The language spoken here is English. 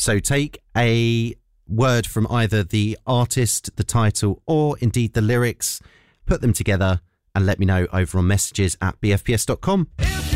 So take a word from either the artist, the title, or indeed the lyrics, put them together and let me know over on messages@bfps.com.